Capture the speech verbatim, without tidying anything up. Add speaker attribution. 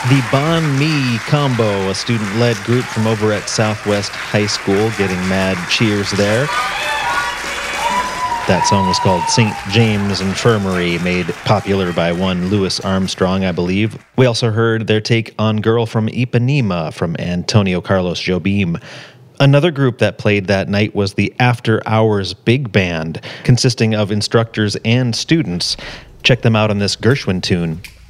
Speaker 1: The Bon Me Combo, a student-led group from over at Southwest High School, getting mad cheers there. That song was called Saint James Infirmary, made popular by one Louis Armstrong, I believe. We also heard their take on Girl from Ipanema from Antonio Carlos Jobim. Another group that played that night was the After Hours Big Band, consisting of instructors and students. Check them out on this Gershwin tune.